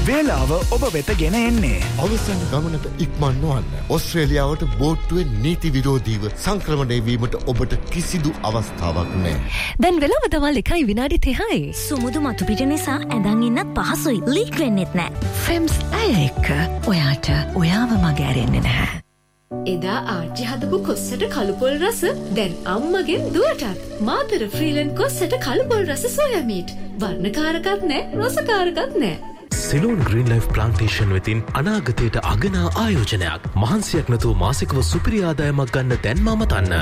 වේලාව ඔබ වෙත ගෙන එන්නේ. අවසන් ගමනට ඉක්මන් නොවන්න. ඕස්ට්‍රේලියාවට බෝට්ටුවේ නීති විරෝධීව සංක්‍රමණය වීමට ඔබට කිසිදු අවස්ථාවක් නැහැ. දැන් වෙලාව දවල් 1:30යි. සුමුදු මතු පිට නිසා ඇඳන් ඉන්නත් පහසුයි. ලීක් වෙන්නෙත් නැහැ. ෆෙම්ස් අය එක්ක ඔයාට ඔයාව මග ඇරෙන්නේ නැහැ. එදා ආච්චි හදපු කොස්සට කළුපොල් රස දැන් අම්මගෙන් දුවටත්. මාතර ෆ්‍රීලන්ඩ් කොස්සට කළුපොල් රස සෝයා මීට්. වර්ණකාරකත් නැහැ, රසකාරකත් නැහැ. සිලෝන් ග්‍රීන් ලයිෆ් ප්ලාන්ටේෂන් වෙතින් අනාගතයට අගනා ආයෝජනයක්. මහන්සියක් නැතුව මාසිකව සුපිරි ආදායමක් ගන්න දැන්ම අමතන්න.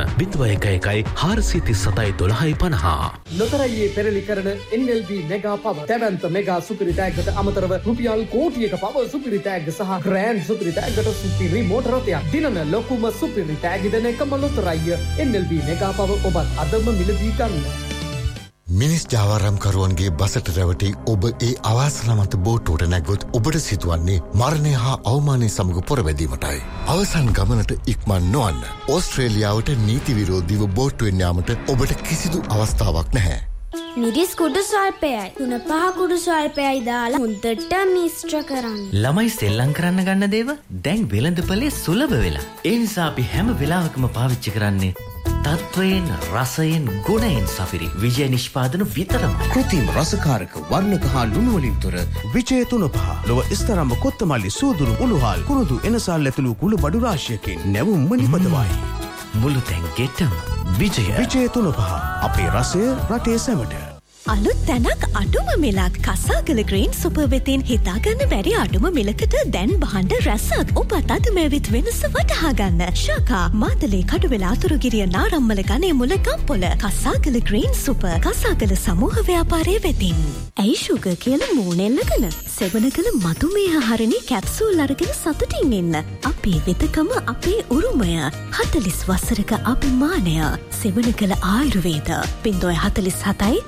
0111-437-1250. ලොතරැයියේ පෙරලි කරන NLB මෙගා පව තැවැන්ත මෙගා සුපිරි තෑග්ගට අමතරව රුපියල් කෝටියක පව සුපිරි තෑග්ග සහ ග්‍රෑන්ඩ් සුපිරි තෑග්ගට සුපිරි මෝටර රථයක්. දිනන ලොකුම සුපිරි තෑගි දෙන එකම ලොතරැයිය NLB මෙගා පව ඔබත් අදම මිලදී ගන්න. මිනිස් ජාවාරම්කරුවන්ගේ බසට රැවටි ඔබ ඒ අවාසනාවන්ත බෝට්ටුවට නැග්ගොත් ඔබට සිදුවන්නේ මරණය හා අවමානය සමග පොරවැදීමටයි. අවසන් ගමනට ඉක්මන් නොවන්න. ඕස්ට්‍රේලියාවට නීති විරෝධීව බෝට්ටුවෙන් යාමට ඔබට කිසිදු අවස්ථාවක් නැහැ. නිරිස් කුඩු ස්වල්පයයි 3-5 කුඩු ස්වල්පයයි දාලා හොඳට මිශ්‍ර කරන්න. ළමයි සෙල්ලම් කරන්න ගන්න දේව දැන් වෙළඳපොලේ සුලභ වෙලා. ඒ නිසා අපි හැම වෙලාවකම පාවිච්චි කරන්නේ තත්වයෙන් රසයෙන් ගුණයෙන් සපිරි විජය නිෂ්පාදන විතරම. කෘතිම රසකාරක වර්ණක හා ලුණු වලින් තොර විජය 3-5 ලොව ස්තරම්බ කොත්තමල්ලි සූදුරු උළුහල් කුරුදු එනසල් ඇතුළු කුළු බඩු රාශියකින් නැවුම්ම නිපදවයි. මුළු තැන් ගෙටම විජය 3-5 අපේ රසය රටේ සැමට. අලුත් තැනක් අඩුම මිලක් කසාගල ග්‍රීන් සුපර් වෙතින් හිතාගන්න බැරි අඩුම මිලකට දැන් භාණ්ඩ රැසක් ඔබත් අද මෙවිත් වෙනස වටහා ගන්න. ශාකා මාතලේ කඩුවෙල අතුරුගිරිය නාරම්මල ගනේ මුල ගම්පොල කසාගල ග්‍රීන් සුපර් කසාගල සමූහ ව්‍යාපාරයේ වෙතින්. ඇයි ෂුගර් කියලා මූණෙල්ලගෙන සෙවණකල මధుමේහ හරිනි කැප්සූල් අරගෙන සතුටින් ඉන්න. අපේ වෙතකම අපේ උරුමය 40 වසරක අභිමානය සෙවණකල ආයුර්වේද 047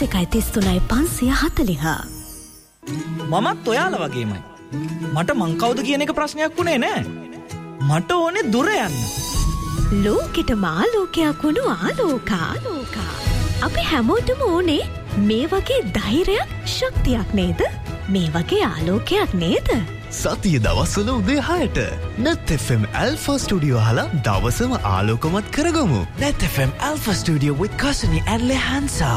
31 මමත් ඔයාලා වගේමයි. මට මං කවුද කියන එක ප්‍රශ්නයක් වුණේ නෑ. මට ඕනේ දුර යන්න. ලෝකෙට මාලෝකයක් වුණු ආලෝකා. අපි හැමෝටම ඕනේ මේ වගේ ධෛර්යයක් ශක්තියක් නේද? මේ වගේ ආලෝකයක් නේද? සතිය දවස්වල උදේ 6ට net FM Alpha Studio අහලා දවසම ආලෝකමත් කරගමු. net FM Alpha Studio with Kasani and Lehansa.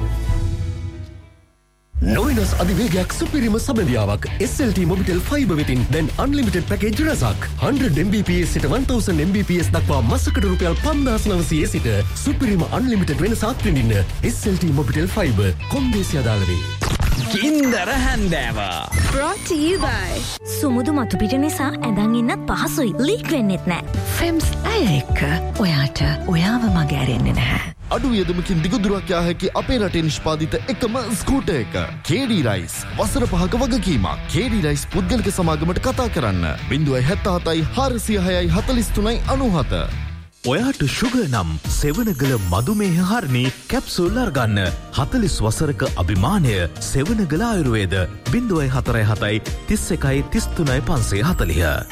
නොවිනස් අධිවේගයක් සුපිරිම සබඳියාවක් SLT Mobitel Fiber වෙතින් දැන් unlimited package රසක් 100 Mbps සිට 1000 Mbps දක්වා මාසකට රුපියල් 5900 සිට සුපිරිම unlimited වෙනසක් විඳින්න SLT Mobitel Fiber කොන්දේසි අදාළ වේ. කින්දර හැන්දෑව brought to you by සුමුදු මතු පිට නිසා ඇඳන් ඉන්නත් පහසුයි. ලීක් වෙන්නෙත් නැහැ. ෆෙම්ස් අය එක්ක ඔයාට ඔයාව මග ඇරෙන්නේ නැහැ. අඩු වියදමකින් දිගුදුරක් යා හැකි අපේ රටේ නිෂ්පාදිත එකම ස්කූටර් එක KD Rice වසර 5ක වගකීමක්. KD Rice පුද්ගලික සමාගමට කතා කරන්න 077 406 43 97. ඔයාට ෂුගර් නම් සෙවණගල මధుමේහ හරණි කැප්සූල් අරගන්න. 40 වසරක අභිමානය සෙවණගල ආයුර්වේද 047 31 33 540.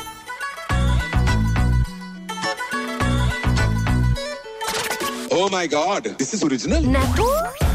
Oh my God, this is original. Naku?